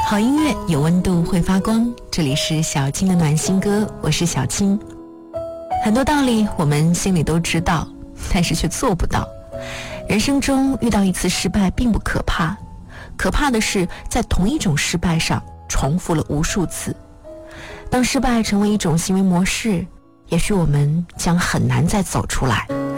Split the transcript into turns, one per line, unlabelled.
好音乐有温度，会发光。这里是小青的暖心歌，我是小青。很多道理我们心里都知道，但是却做不到。人生中遇到一次失败并不可怕，可怕的是在同一种失败上重复了无数次。当失败成为一种行为模式，也许我们将很难再走出来。